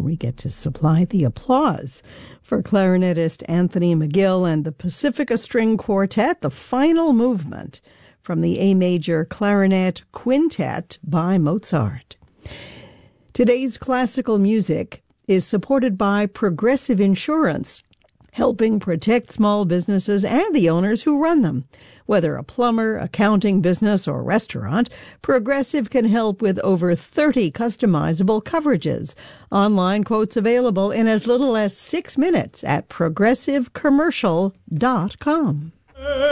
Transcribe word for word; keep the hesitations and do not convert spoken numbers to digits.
we get to supply the applause for clarinetist Anthony McGill and the Pacifica String Quartet, the final movement from the A Major Clarinet Quintet by Mozart. Today's classical music is supported by Progressive Insurance, helping protect small businesses and the owners who run them. Whether a plumber, accounting business, or restaurant, Progressive can help with over thirty customizable coverages. Online quotes available in as little as six minutes at progressive commercial dot com.